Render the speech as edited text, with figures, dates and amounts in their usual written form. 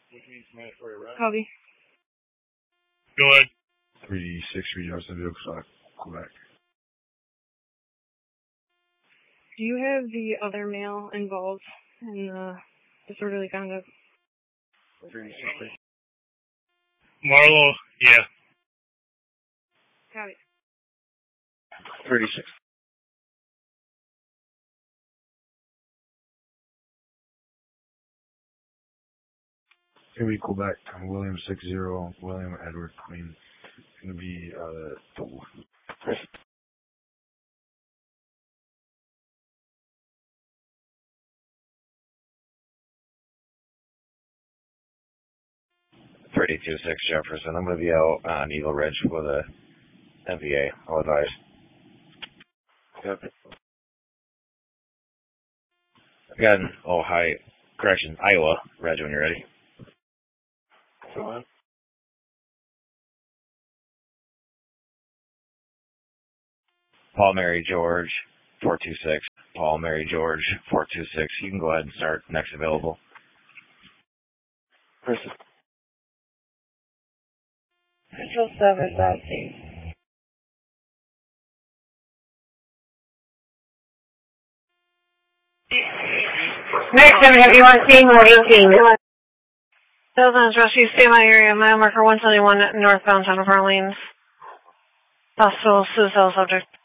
Which means mandatory arrest. Copy. Go ahead. 3-6 readouts and vehicle Quebec. Do you have the other male involved in the disorderly conduct? 36. Marlo, yeah. Copy. 36. Here we go back. William 6-0. William Edward Queen. It's going to be 32-6 Jefferson. I'm going to be out on Eagle Ridge with a MVA. I'll advise. Yep. Again, Iowa. Reg, when you're ready. Go on. Paul Mary George, 426. Paul Mary George, 426. You can go ahead and start. Next available. Person. Control 7, Southeast. Next, I'm going to have you on scene 118. Citizens Rescue, stay in my area. Mile marker 171 northbound Town of Orleans. Possible suicidal subject.